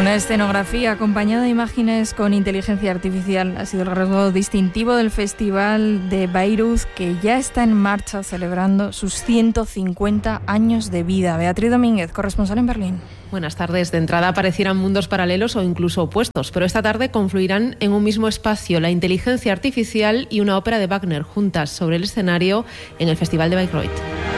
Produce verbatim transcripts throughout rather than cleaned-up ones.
Una escenografía acompañada de imágenes con inteligencia artificial ha sido el rasgo distintivo del Festival de Bayreuth, que ya está en marcha celebrando sus ciento cincuenta años de vida. Beatriz Domínguez, corresponsal en Berlín. Buenas tardes. De entrada parecieran mundos paralelos o incluso opuestos, pero esta tarde confluirán en un mismo espacio la inteligencia artificial y una ópera de Wagner juntas sobre el escenario en el Festival de Bayreuth.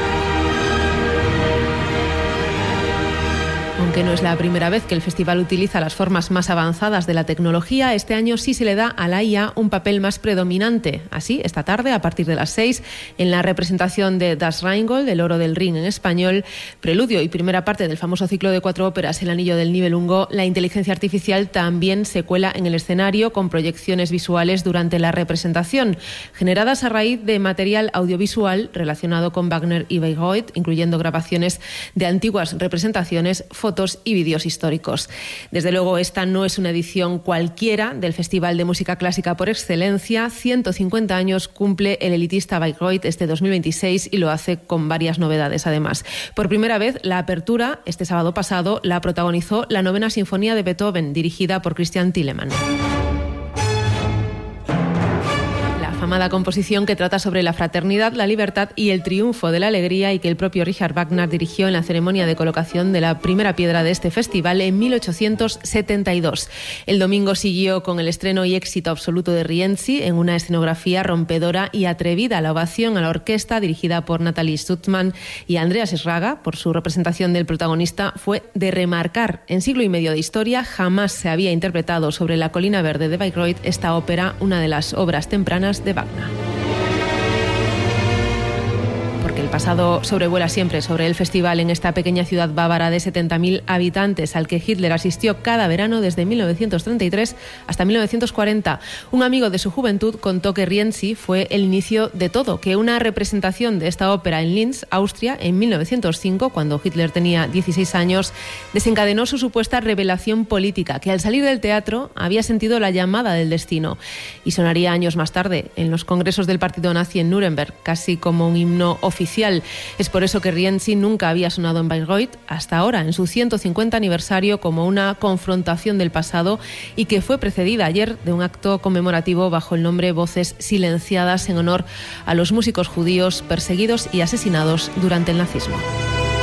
Aunque no es la primera vez que el festival utiliza las formas más avanzadas de la tecnología, este año sí se le da a la I A un papel más predominante. Así, esta tarde, a partir de las seis, en la representación de Das Rheingold, El oro del Rin en español, preludio y primera parte del famoso ciclo de cuatro óperas El anillo del Nibelungo, la inteligencia artificial también se cuela en el escenario con proyecciones visuales durante la representación, generadas a raíz de material audiovisual relacionado con Wagner y Bayreuth, incluyendo grabaciones de antiguas representaciones, fotos y vídeos históricos. Desde luego, esta no es una edición cualquiera del Festival de Música Clásica por excelencia. ciento cincuenta años cumple el elitista Bayreuth este dos mil veintiséis y lo hace con varias novedades, además. Por primera vez, la apertura, este sábado pasado, la protagonizó la Novena Sinfonía de Beethoven, dirigida por Christian Thielemann. Amada composición que trata sobre la fraternidad, la libertad y el triunfo de la alegría, y que el propio Richard Wagner dirigió en la ceremonia de colocación de la primera piedra de este festival en mil ochocientos setenta y dos. El domingo siguió con el estreno y éxito absoluto de Rienzi en una escenografía rompedora y atrevida. La ovación a la orquesta, dirigida por Nathalie Stutzmann y Andreas Schraga, por su representación del protagonista, fue de remarcar. En siglo y medio de historia jamás se había interpretado sobre la colina verde de Bayreuth esta ópera, una de las obras tempranas de Wagner. Porque el pasado sobrevuela siempre sobre el festival en esta pequeña ciudad bávara de setenta mil habitantes al que Hitler asistió cada verano desde mil novecientos treinta y tres hasta mil novecientos cuarenta. Un amigo de su juventud contó que Rienzi fue el inicio de todo, que una representación de esta ópera en Linz, Austria, en mil novecientos cinco, cuando Hitler tenía dieciséis años, desencadenó su supuesta revelación política, que al salir del teatro había sentido la llamada del destino, y sonaría años más tarde en los congresos del partido nazi en Nuremberg, casi como un himno oficial. Es por eso que Rienzi nunca había sonado en Bayreuth hasta ahora, en su ciento cincuenta aniversario, como una confrontación del pasado, y que fue precedida ayer de un acto conmemorativo bajo el nombre Voces Silenciadas, en honor a los músicos judíos perseguidos y asesinados durante el nazismo.